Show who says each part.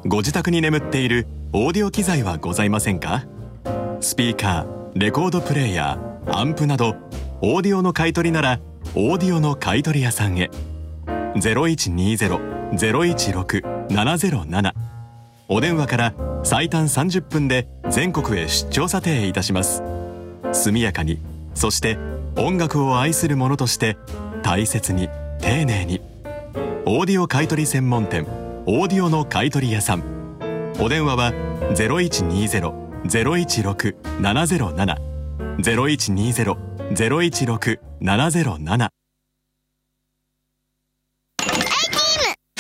Speaker 1: ご自宅に眠っているオーディオ機材はございませんか？スピーカー、レコードプレーヤー、アンプなどオーディオの買い取りならオーディオの買い取り屋さんへ。0120-016-707。お電話から最短30分で全国へ出張査定いたします。速やかに、そして音楽を愛する者として大切に丁寧に。オーディオ買取専門店オーディオの買取屋さん。お電話は 0120-016-707 0120-016-707